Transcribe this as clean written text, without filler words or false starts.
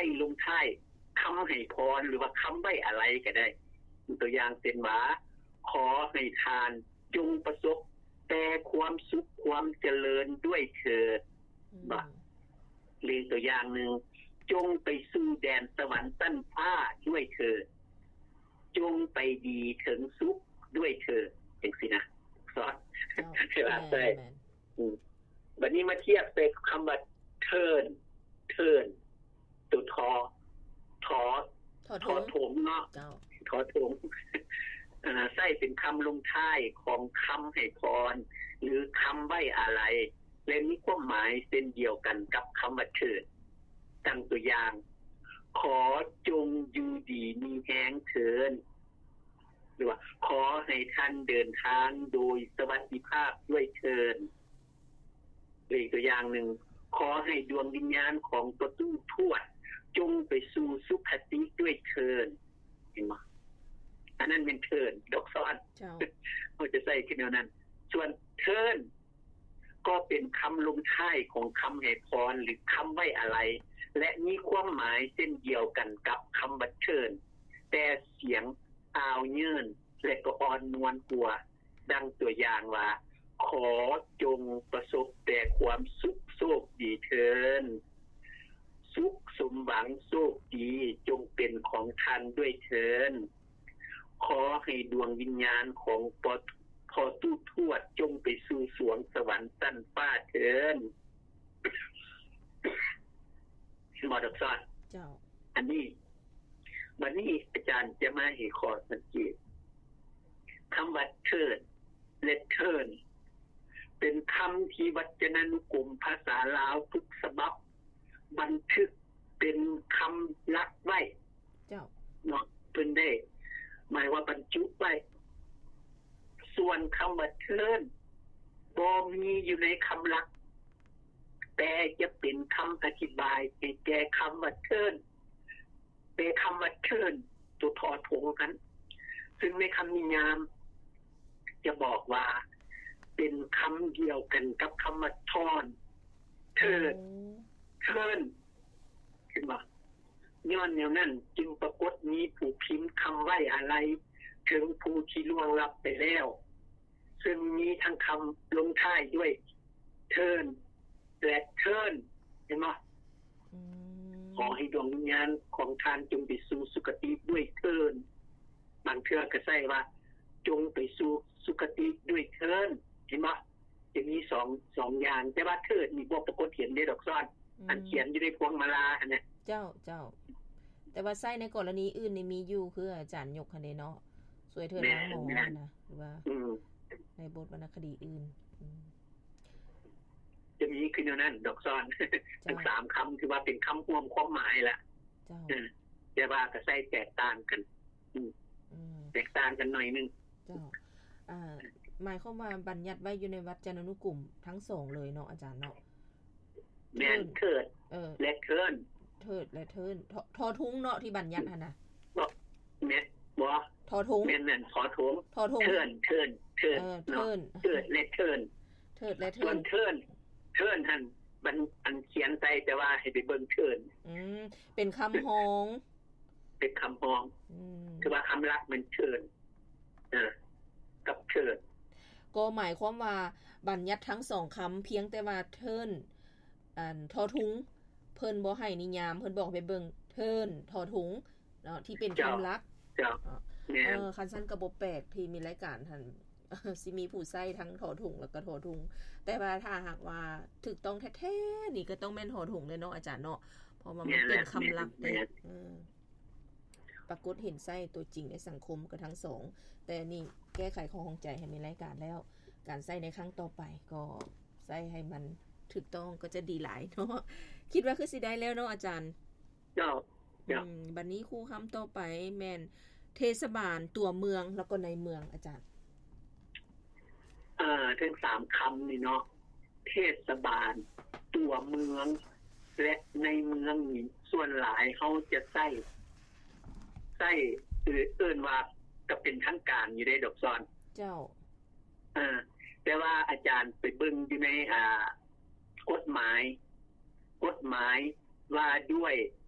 ลงท้ายคำให้พรหรือว่าคำไว้อะไรก็ได้ตัวอย่างเช่นว่าขอให้ทานจงประสบแต่ความสุขความเจริญด้วยเถิดบ่หรือตัวอย่างนึงจงไปสู่แดนสวรรค์ชั้นฟ้าด้วยเถิดจงไปดีถึงสุขด้วยเถิดจังซี่นะสอนเวลาใส่บัดนี้มาเทียบใส่คำว่าเทินตัวทอถงเนาะทอถงใส่เป็นคำลงท้ายของคำให้พรหรือคำไว้อะไรและมีความหมายเช่นเดียวกันกับคำว่าเถิดตั้งตัวอย่างขอจงอยู่ดีมีแรงเถิดหรือว่าขอให้ท่านเดินทางโดยสวัสดิภาพด้วยเถิดอีกตัวอย่างนึงขอให้ดวงวิญญาณของประตูทวดจงไปสู่สุคติด้วยเถิดเห็นมั้ยอันนั้นเป็นเทินดอกซ้อนเขาจะใส่ขึ้นแนวนั้นส่วนเทินก็เป็นคำลงท้ายของคำให้พรหรือคำไว้อะไรและมีความหมายเช่นเดียวกันกับคำว่าเทินแต่เสียงอ้าวเยินและก็อ่อนนวลกว่าดังตัวอย่างว่าขอจงประสบแต่ความสุขโชคดีเถิดสุขสมหวังโชคดีจงเป็นของท่านด้วยเถิดขอให้ดวงวิญญาณของพอตู้ทวดจงไปสู่สวงสวรรค์ชั้นฟ้าเถิดหมอดอกซอนเจ้าอันนี้วันนี้อาจารย์จะมาให้ข้อสังเกตคำว่าเทิดและเทินเป็นคำที่วจนานุกรมภาษาลาวทุกฉบับบันทึกเป็นคำลักไว้เจ้าเนาะเพิ่นได้หมายว่าบรรจุไว้ส่วนคำว่าเทินบ่มีอยู่ในคำลักแต่จะเป็นคำอธิบายให้แก่คำว่าเทินเป็นคำว่าเทินตัวทอถงกันซึ่งในคำนิยามจะบอกว่าเป็นคำเดียวกันกับคำว่าทอนเทินขึ้นมาย้อนแนวนั้นจึงปรากฏมีผู้พิมพ์คำไว้อะไรถึงผู้ที่ล่วงลับไปแล้วซึ่งมีทั้งคำลงท้ายด้วยเทินและเทินเห็นไหมขอให้ดวงวิญญาณของท่านจงไปสู่สุคติด้วยเทินบางเทื่อก็ใช้ว่าจงไปสู่สุคติด้วยเทินเห็นไหมจะมีสองอย่างแต่ว่าเทินนี่บ่ปรากฏเห็นได้ดอกซ้อนอันเขียนอยู่ในพวงมาลาอันนี้เจ้าแต่ว่าใช้ในกรณีอื่นนี่มีอยู่คืออาจารย์ยกคันเด้เนาะสวยเถิดนางหมอนะหรือว่าในบทวรรณคดีอื่นจะมีขึ้นแนวนั้นดอกซ้อนทั้ง3คำคือว่าเป็นคำรวมความหมายล่ะเจ้าแต่ว่าก็ใช้แตกต่างกันแตกต่างกันหน่อยนึงเจ้าหมายความว่าบัญญัติไว้อยู่ในวจนานุกรมทั้ง2เลยเนาะอาจารย์เนาะแม่นเถิดและเทินเถิดและเทินทอทุงเนาะที่บัญญัติหั่นน่ะแม่บ่ทอทุงแม่นนั่นทอทุงเทินเทินเถิดและเทินส่วนเทินหั่นอันเขียนใส่แต่ว่าให้ไปเบิ่งเทินเป็นคำฮ้องคือว่าคำลักมันเทินกับเทินก็หมายความว่าบัญญัติทั้ง2คำเพียงแต่ว่าเทินทอทุงเพิ่นบ่ให้นิยามเพิ่นบอกไปเบิ่งเทินทอทุงเนาะที่เป็นคำลักคันซั่นก็บ่แปลกที่มีรายการท่านสิมีผู้ใช้ทั้งทอทุงแล้วก็ทอทุงแต่ว่าถ้าหากว่าถูกต้องแท้ๆนี่ก็ต้องแม่นทอทุงเลยเนาะอาจารย์เนาะเพราะว่ามันเป็นคำลักเด้ปรากฏเห็นไส้ตัวจริงในสังคมก็ทั้ง2แต่นี่แก้ไขข้อข้องใจให้มีรายการแล้วการใช้ในครั้งต่อไปก็ใช้ให้มันถูกต้องก็จะดีหลายเนาะคิดว่าคือสิได้แล้วเนาะอาจารย์เจ้าบัดนี้ครูคำต่อไปแม่นเทศบาลตัวเมืองแล้วก็ในเมืองอาจารย์ทั้ง3คำนี่เนาะเทศบาลตัวเมืองและในเมืองนี่ส่วนหลายเขาจะใช้หรือเอิ้นว่าก็เป็นทางการอยู่ในดอกซอนเจ้าแต่ว่าอาจารย์ไปเบิ่งอยู่ในกฎหมายว่าด้วย